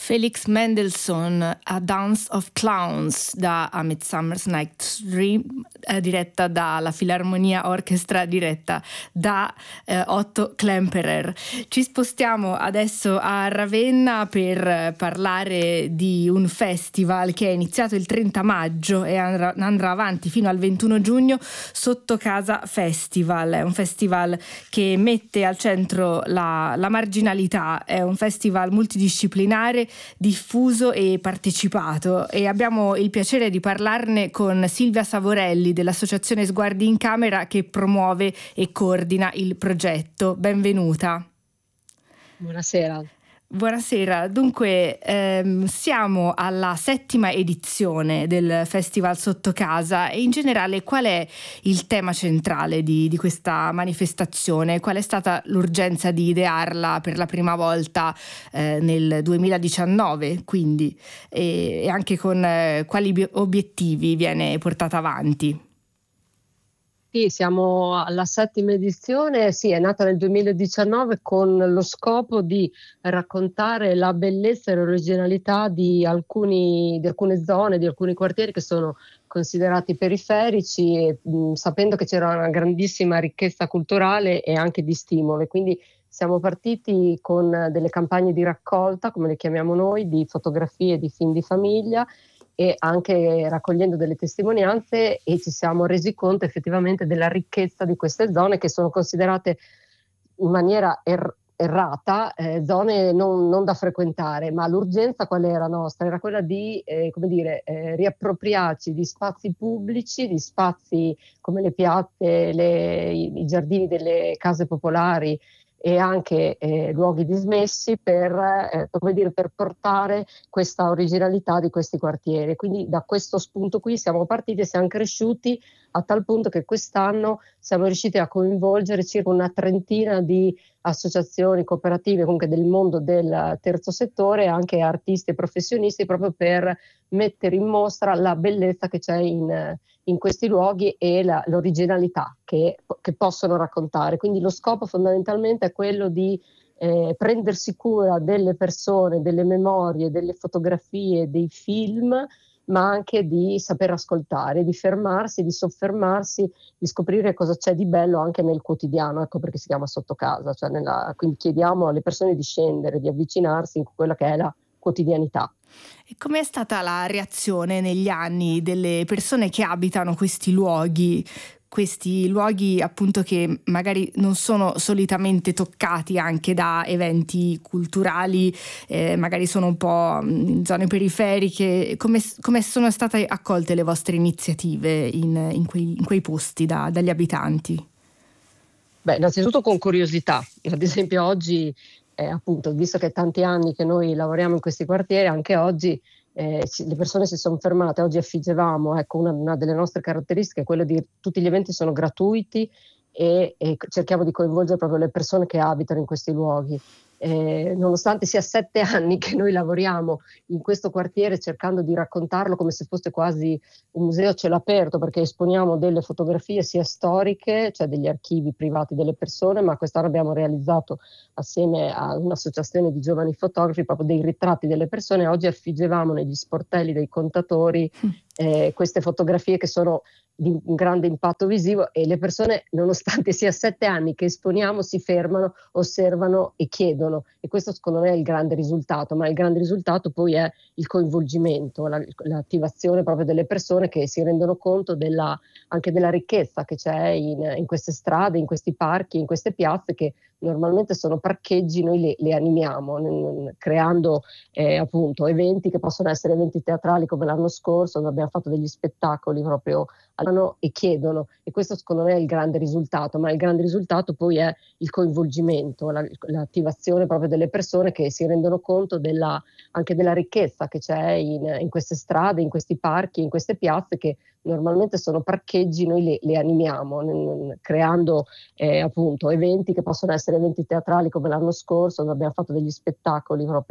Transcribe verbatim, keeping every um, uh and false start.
Felix Mendelssohn, A Dance of Clowns da A Midsummer's Night's Dream, eh, diretta dalla Filarmonia Orchestra, diretta da eh, Otto Klemperer. Ci spostiamo adesso a Ravenna per parlare di un festival che è iniziato il trenta maggio e andrà, andrà avanti fino al ventuno giugno, Sotto Casa Festival. È un festival che mette al centro la, la marginalità, è un festival multidisciplinare, diffuso e partecipato, e abbiamo il piacere di parlarne con Silvia Savorelli dell'Associazione Sguardi in Camera, che promuove e coordina il progetto. Benvenuta. Buonasera. Buonasera, dunque ehm, siamo alla settima edizione del Festival Sotto Casa e in generale qual è il tema centrale di, di questa manifestazione? Qual è stata l'urgenza di idearla per la prima volta eh, nel duemiladiciannove, quindi, e, e anche con eh, quali bi- obiettivi viene portata avanti? Sì, siamo alla settima edizione, sì, è nata nel duemiladiciannove con lo scopo di raccontare la bellezza e l'originalità di alcuni, di alcune zone, di alcuni quartieri che sono considerati periferici, e, mh, sapendo che c'era una grandissima ricchezza culturale e anche di stimolo. Quindi siamo partiti con delle campagne di raccolta, come le chiamiamo noi, di fotografie, di film di famiglia, e anche raccogliendo delle testimonianze, e ci siamo resi conto effettivamente della ricchezza di queste zone, che sono considerate in maniera er- errata eh, zone non, non da frequentare. Ma l'urgenza qual era nostra? Era quella di eh, come dire, eh, riappropriarci di spazi pubblici, di spazi come le piazze, le- i, i giardini delle case popolari e anche eh, luoghi dismessi per, eh, come dire, per portare questa originalità di questi quartieri. Quindi da questo spunto qui siamo partiti e siamo cresciuti a tal punto che quest'anno siamo riusciti a coinvolgere circa una trentina di associazioni cooperative, comunque del mondo del terzo settore, anche artisti e professionisti, proprio per mettere in mostra la bellezza che c'è in, in questi luoghi e la, l'originalità che, che possono raccontare. Quindi lo scopo fondamentalmente è quello di eh, prendersi cura delle persone, delle memorie, delle fotografie, dei film, ma anche di saper ascoltare, di fermarsi, di soffermarsi, di scoprire cosa c'è di bello anche nel quotidiano. Ecco perché si chiama Sotto Casa, cioè nella, quindi chiediamo alle persone di scendere, di avvicinarsi in quella che è la quotidianità. E com'è stata la reazione negli anni delle persone che abitano questi luoghi? Questi luoghi appunto che magari non sono solitamente toccati anche da eventi culturali, eh, magari sono un po' in zone periferiche. Come, come sono state accolte le vostre iniziative in, in, quei, in quei posti da, dagli abitanti? Beh, innanzitutto con curiosità. Ad esempio oggi, eh, appunto, visto che è tanti anni che noi lavoriamo in questi quartieri, anche oggi eh, ci- le persone si sono fermate. Oggi a Figevamo, ecco, una, una delle nostre caratteristiche è quella di tutti gli eventi sono gratuiti, e, e cerchiamo di coinvolgere proprio le persone che abitano in questi luoghi. Eh, nonostante sia sette anni che noi lavoriamo in questo quartiere, cercando di raccontarlo come se fosse quasi un museo a cielo aperto, perché esponiamo delle fotografie sia storiche, cioè degli archivi privati delle persone, ma quest'anno abbiamo realizzato assieme a un'associazione di giovani fotografi proprio dei ritratti delle persone. Oggi affigevamo negli sportelli dei contatori eh, queste fotografie che sono di un grande impatto visivo, e le persone, nonostante sia sette anni che esponiamo, si fermano, osservano e chiedono, e questo secondo me è il grande risultato. Ma il grande risultato poi è il coinvolgimento, la- l'attivazione proprio delle persone che si rendono conto della, anche della ricchezza che c'è in, in queste strade, in questi parchi, in queste piazze che normalmente sono parcheggi. Noi le, le animiamo n- creando eh, appunto eventi che possono essere eventi teatrali, come l'anno scorso dove abbiamo fatto degli spettacoli proprio all'anno, e chiedono, e questo secondo me è il grande risultato. Ma il grande risultato poi è il coinvolgimento, la- l'attivazione proprio delle persone che si rendono conto della, anche della ricchezza che c'è in, in queste strade, in questi parchi, in queste piazze che normalmente sono parcheggi. Noi le, le animiamo n- creando eh, appunto eventi che possono essere eventi teatrali, come l'anno scorso dove abbiamo fatto degli spettacoli proprio